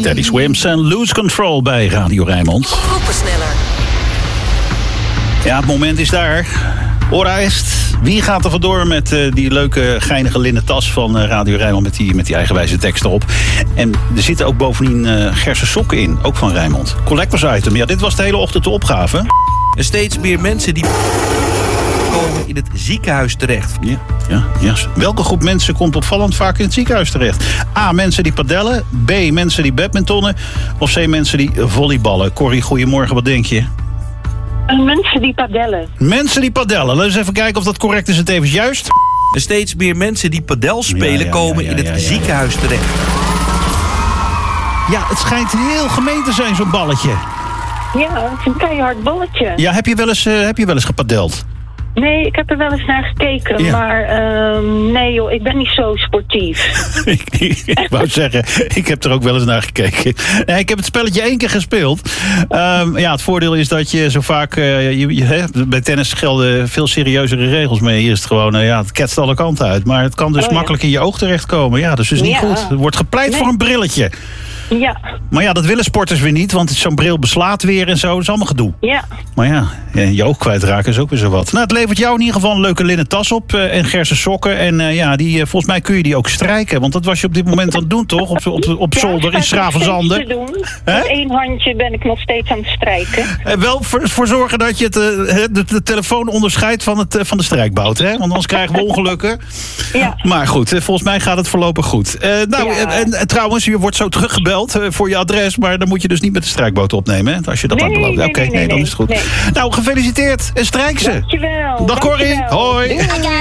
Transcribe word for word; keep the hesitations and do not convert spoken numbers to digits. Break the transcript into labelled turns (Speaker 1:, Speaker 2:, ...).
Speaker 1: Teddy Swims en Lose Control bij Radio Rijnmond.
Speaker 2: Groepensneller.
Speaker 1: Ja, het moment is daar. Ora est. Wie gaat er vandoor met uh, die leuke geinige linnen tas van uh, Radio Rijnmond met die, met die eigenwijze tekst erop. En er zitten ook bovendien uh, Gerse sokken in, ook van Rijnmond. Collectors item. Ja, dit was de hele ochtend de opgave.
Speaker 3: En steeds meer mensen die komen in het ziekenhuis terecht.
Speaker 1: Ja, ja, ja. Welke groep mensen komt opvallend vaak in het ziekenhuis terecht? A, mensen die padellen. B, mensen die badmintonnen. Of C, mensen die volleyballen. Corrie, goedemorgen, wat denk je?
Speaker 4: Mensen die padellen.
Speaker 1: Mensen die padellen. Laten we eens even kijken of dat correct is en tevens juist.
Speaker 3: En steeds meer mensen die padel spelen
Speaker 1: Ja, ja,
Speaker 3: komen
Speaker 1: ja, ja,
Speaker 3: in het
Speaker 1: ja, ja.
Speaker 3: ziekenhuis terecht.
Speaker 1: Ja, het schijnt heel gemeen te zijn, zo'n balletje.
Speaker 4: Ja, het is een keihard balletje.
Speaker 1: Ja, heb je wel eens, uh, heb je wel eens gepadeld?
Speaker 4: Nee, ik heb er wel eens naar gekeken,
Speaker 1: Ja.
Speaker 4: maar uh, nee joh, ik ben niet zo sportief.
Speaker 1: ik, ik, ik wou zeggen, ik heb er ook wel eens naar gekeken. Nee, ik heb het spelletje één keer gespeeld. Um, ja, het voordeel is dat je zo vaak... Uh, je, je, hè, bij tennis gelden veel serieuzere regels mee. Hier is het gewoon, uh, ja, het ketst alle kanten uit. Maar het kan dus
Speaker 4: Oh, ja.
Speaker 1: makkelijk in je oog terechtkomen. Ja, dat is dus niet
Speaker 4: Ja.
Speaker 1: goed. Er wordt gepleit
Speaker 4: Nee.
Speaker 1: voor een brilletje.
Speaker 4: Ja,
Speaker 1: Maar ja, dat willen sporters weer niet, want zo'n bril beslaat weer en zo. Dat is allemaal gedoe.
Speaker 4: ja.
Speaker 1: Maar ja, je oog kwijtraken is ook weer zo wat. Nou, het levert jou in ieder geval een leuke linnen tas op uh, en Gerse sokken. En uh, ja, die, uh, volgens mij kun je die ook strijken. Want dat was je op dit moment aan het doen, toch? Op, op, op
Speaker 4: Ja,
Speaker 1: zolder
Speaker 4: ik
Speaker 1: in
Speaker 4: sta het nog
Speaker 1: Schravenzande.
Speaker 4: steeds te doen.
Speaker 1: Hè?
Speaker 4: Met één handje ben ik nog steeds aan het strijken.
Speaker 1: Uh, wel voor, voor zorgen dat je het, uh, de, de telefoon onderscheidt van, het, uh, van de strijkbout. Hè? Want anders krijgen we ongelukken.
Speaker 4: Ja.
Speaker 1: Maar goed, uh, volgens mij gaat het voorlopig goed. Uh, nou,
Speaker 4: Ja.
Speaker 1: uh, en, uh, trouwens, je wordt zo teruggebeld uh, voor je adres. Maar dan moet je dus niet met de strijkboot opnemen. Hè? Als je dat
Speaker 4: Nee,
Speaker 1: aan belooft.
Speaker 4: nee,
Speaker 1: Oké,
Speaker 4: nee,
Speaker 1: nee,
Speaker 4: nee,
Speaker 1: dan is het goed.
Speaker 4: nee.
Speaker 1: Nou, gefeliciteerd en strijk ze.
Speaker 4: Dankjewel.
Speaker 1: Dag Corrie.
Speaker 4: dankjewel.
Speaker 1: Hoi.
Speaker 4: Doei.